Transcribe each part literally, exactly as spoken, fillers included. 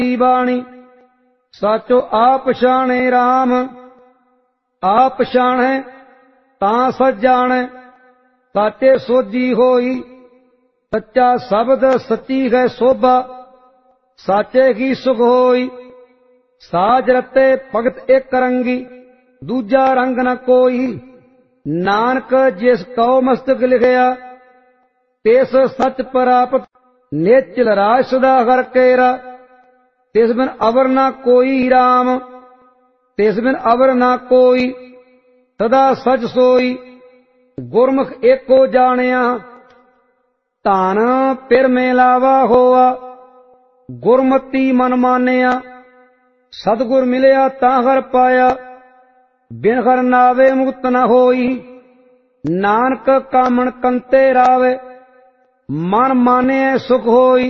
बाणी साचो आप पछाणे राम। आप पछाणै तां सच जाणै साचे सोजी होई। सच्चा शब्द सच्ची है शोभा साचे की सुख होई। साज रते भगत एक रंगी दूजा रंग न कोई। नानक जिस कौ मस्तक लिखया तिस सच प्राप्त। निश्चल राज सदा हर केरा तिस बिन अवर ना कोई। राम तिस बिन अवर ना कोई सदा सच सोई। गुरमुख एको जानिया धन पिर मिलावा होआ। गुरमति मन मानिया सतगुर मिलिया तां हर पाया। बिन हर नावे मुक्त न होई। नानक कामन कंते रावे मन माने सुख होई।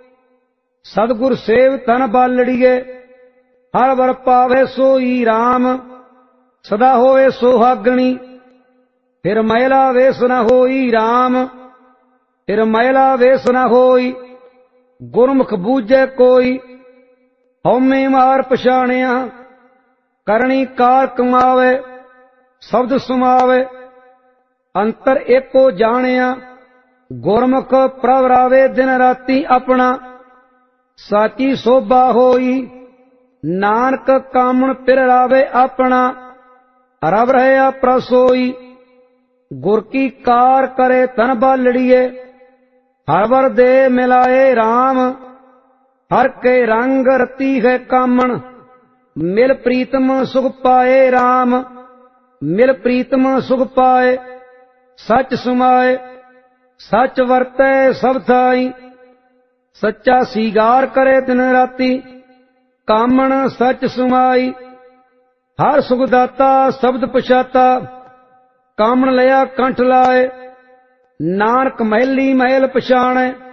सतगुर सेव तन बालड़िए हर वर पावे सोई। राम सदा होए सुहागणी फिर मैला वेस न होई। राम फिर मैला वेस न होई। गुरमुख बूझे कोई हौमे मार पछाणिया। करणी कार कमावे शब्द सुमावे अंतर एको जानिया। गुरमुख प्रवरावे दिन राती अपना साची शोभा होई। नानक कामन पिर रावे अपना रव रहे प्रसोई। गुर की कार करे तन बालड़िए हर वर दे मिलाए। राम हर के रंग रती है कामन मिल प्रीतम सुख पाए। राम मिल प्रीतम सुख पाए। सच सुमाए सच वरतै सब थाई। सच्चा सीगार करे दिन राती कामन सच सुमाई। हर सुख दाता शब्द पछाता कामन लिया कंठ लाए। नानक महली महल पछाणे